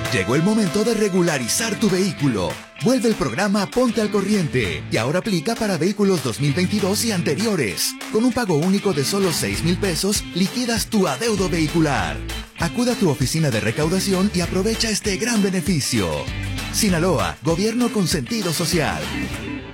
Llegó el momento de regularizar tu vehículo. Vuelve el programa Ponte al Corriente y ahora aplica para vehículos 2022 y anteriores. Con un pago único de solo 6,000 pesos, liquidas tu adeudo vehicular. Acuda a tu oficina de recaudación y aprovecha este gran beneficio. Sinaloa, gobierno con sentido social.